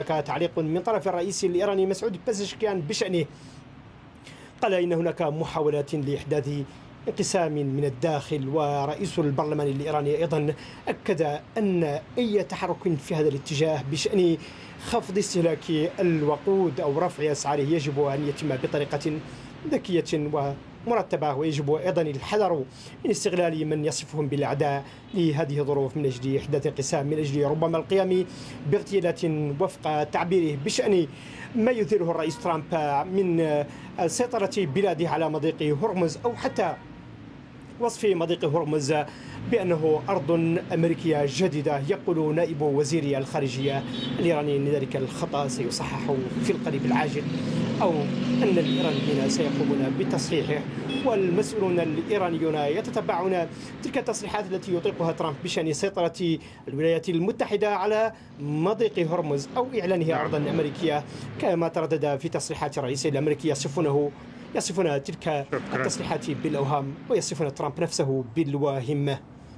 تعليق من طرف الرئيس الإيراني مسعود بزشكيان بشأنه. قال إن هناك محاولات لإحداث انقسام من الداخل، ورئيس البرلمان الإيراني أيضا أكد أن أي تحرك في هذا الاتجاه بشأن خفض استهلاك الوقود أو رفع أسعاره يجب أن يتم بطريقة ذكية ومرتبة، ويجب أيضا الحذر من استغلال من يصفهم بالأعداء لهذه الظروف من أجل إحداث انقسام، من أجل ربما القيام باغتيالات وفق تعبيره بشأن ما يثيره الرئيس ترامب من سيطرة بلاده على مضيق هرمز، أو حتى وصف مضيق هرمز بأنه أرض أمريكية جديدة. يقول نائب وزير الخارجية الإيراني أن ذلك الخطأ سيصحح في القريب العاجل، أو أن الإيرانيين سيقومون بتصحيحه، والمسؤولون الإيرانيون يتتبعون تلك التصريحات التي يطلقها ترامب بشأن سيطرة الولايات المتحدة على مضيق هرمز أو إعلانها أرضا أمريكية، كما تردد في تصريحات الرئيس الأمريكي يصفون تلك التصريحات بالأوهام، ويصفون ترامب نفسه بالواهم.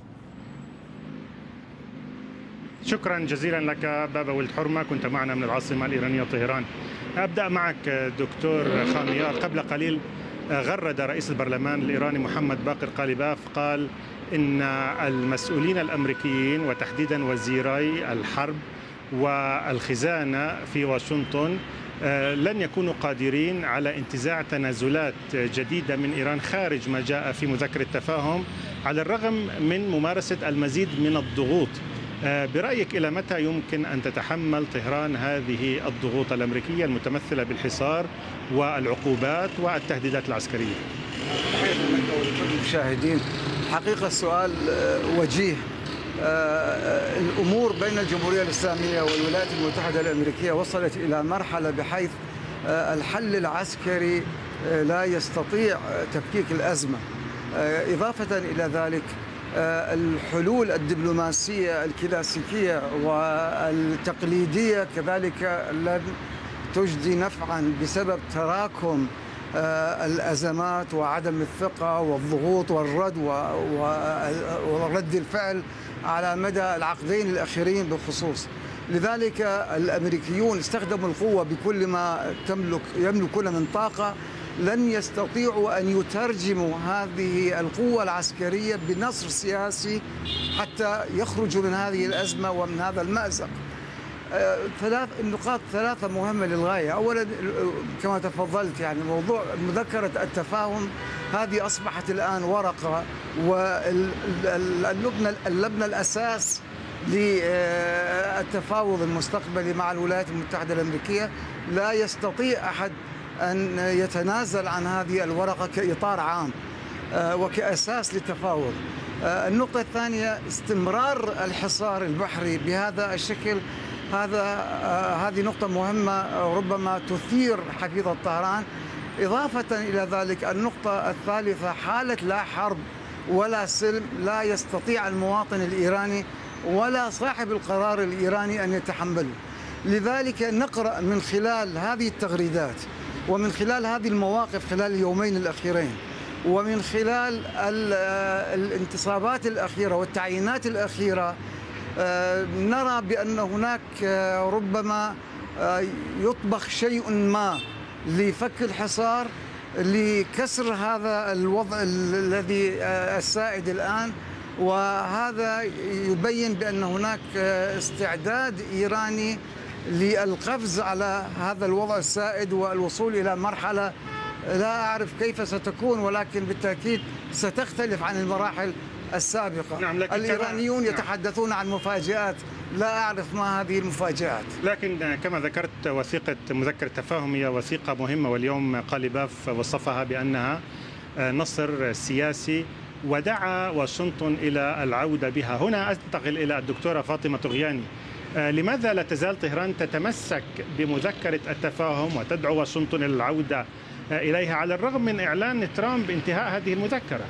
شكرا جزيلا لك بابا ولد حرمة، كنت معنا من العاصمة الإيرانية طهران. أبدأ معك دكتور خاميار. قبل قليل غرد رئيس البرلمان الإيراني محمد باقر قالباف، قال إن المسؤولين الأمريكيين وتحديدا وزيري الحرب والخزانة في واشنطن لن يكونوا قادرين على انتزاع تنازلات جديدة من إيران خارج ما جاء في مذكرة التفاهم، على الرغم من ممارسة المزيد من الضغوط. برأيك إلى متى يمكن أن تتحمل طهران هذه الضغوط الأمريكية المتمثلة بالحصار والعقوبات والتهديدات العسكرية؟ تحية لك ولكل المشاهدين. حقيقة السؤال وجيه. الأمور بين الجمهورية الإسلامية والولايات المتحدة الأمريكية وصلت إلى مرحلة بحيث الحل العسكري لا يستطيع تفكيك الأزمة. إضافة إلى ذلك الحلول الدبلوماسية الكلاسيكية والتقليدية كذلك لن تجدي نفعا بسبب تراكم الأزمات وعدم الثقة والضغوط ورد الفعل على مدى العقدين الأخيرين بالخصوص. لذلك الأمريكيون استخدموا القوة بكل ما يملكون من طاقة. لن يستطيعوا أن يترجموا هذه القوة العسكرية بنصر سياسي حتى يخرجوا من هذه الأزمة ومن هذا المأزق. النقاط ثلاثة مهمة للغاية. أولا كما تفضلت، يعني موضوع مذكرة التفاهم هذه أصبحت الآن ورقة، واللبنة الأساس للتفاوض المستقبلي مع الولايات المتحدة الأمريكية. لا يستطيع أحد أن يتنازل عن هذه الورقة كإطار عام وكأساس للتفاوض. النقطة الثانية استمرار الحصار البحري بهذا الشكل. هذه نقطة مهمة ربما تثير حفيظة طهران. إضافة إلى ذلك النقطة الثالثة، حالة لا حرب ولا سلم لا يستطيع المواطن الإيراني ولا صاحب القرار الإيراني أن يتحمله. لذلك نقرأ من خلال هذه التغريدات ومن خلال هذه المواقف خلال اليومين الأخيرين ومن خلال الانتصابات الأخيرة والتعيينات الأخيرة، نرى بأن هناك ربما يطبخ شيء ما لفك الحصار، لكسر هذا الوضع الذي السائد الآن. وهذا يبين بأن هناك استعداد إيراني للقفز على هذا الوضع السائد والوصول إلى مرحلة لا أعرف كيف ستكون، ولكن بالتأكيد ستختلف عن المراحل السابقة. نعم، الإيرانيون يتحدثون عن مفاجآت، لا أعرف ما هذه المفاجآت. لكن كما ذكرت وثيقة مذكرة تفاهم هي وثيقة مهمة، واليوم قالباف وصفها بأنها نصر سياسي ودعا واشنطن إلى العودة بها. هنا أنتقل إلى الدكتورة فاطمة طغياني. لماذا لا تزال طهران تتمسك بمذكرة التفاهم وتدعو واشنطن إلى العودة إليها على الرغم من إعلان ترامب بانتهاء هذه المذكرة؟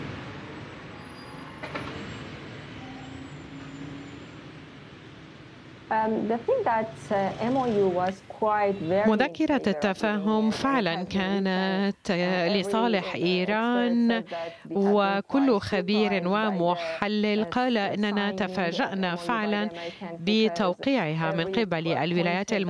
مذكرة التفاهم فعلا كانت لصالح إيران، وكل خبير ومحلل قال أننا تفاجأنا فعلا بتوقيعها من قبل الولايات المتحدة